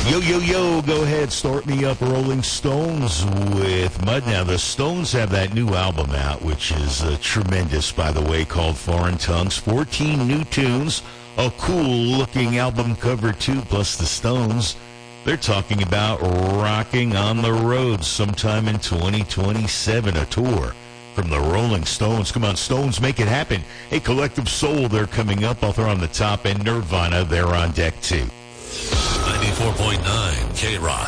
Yo, yo, yo, go ahead, start me up, Rolling Stones with Mud. Now, the Stones have that new album out, which is tremendous, by the way, called Foreign Tongues. 14 new tunes, a cool-looking album cover, too, plus the Stones. They're talking about rocking on the road sometime in 2027, a tour from the Rolling Stones. Come on, Stones, make it happen. Hey, Collective Soul, they're coming up. I'll throw on the top, and Nirvana, they're on deck, too. 94.9 K-Rock.